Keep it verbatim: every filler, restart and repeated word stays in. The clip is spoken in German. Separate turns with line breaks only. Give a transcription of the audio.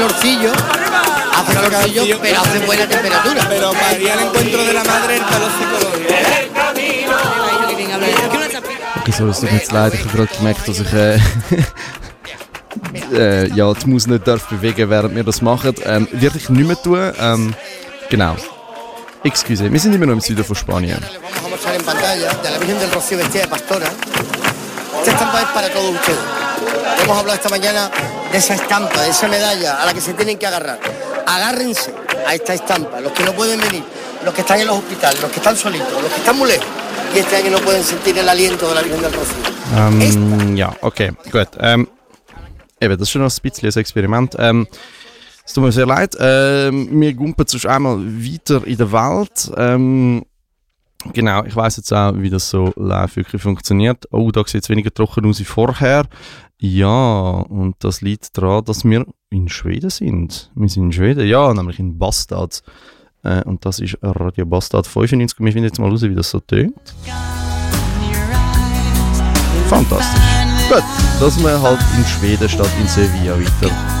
calorcillo, hace calorcillo, pero hace buena temperatura.
Pero para ir al encuentro de la madre el calor psicológico.
Okay, so, es tut mir jetzt leid, ich habe gerade gemerkt, dass ich äh, äh, ja, die Maus nicht darf bewegen, während wir das machen. Ähm, werde ich nicht mehr tun. Ähm, genau. Excuse, wir sind immer noch im Süden von Spanien.
Esta estampa es para todos ustedes. Hemos hablado esta mañana de esa estampa, de esa medalla a la que se tienen que agarrar. Agárrense a esta estampa, los que no pueden venir, los que están en los hospitales, los que están solitos, los que están muy lejos y este año no pueden sentir el aliento de la Virgen del Rocío.
Ähm, ja, okay, gut. Ähm, eben, das ist schon noch ein bisschen ein Experiment. Ähm, es tut mir sehr leid. Ähm, wir gumpen sonst einmal weiter in der Welt. Ähm, Genau, ich weiss jetzt auch, wie das so live wirklich funktioniert. Oh, da sieht es weniger trocken aus wie vorher. Ja, und das liegt daran, dass wir in Schweden sind. Wir sind in Schweden, ja, nämlich in Bastad. Äh, und das ist Radio Bastad fünfundneunzig. Wir finden jetzt mal raus, wie das so tönt. Fantastisch. Gut, dass wir halt in Schweden statt in Sevilla weiter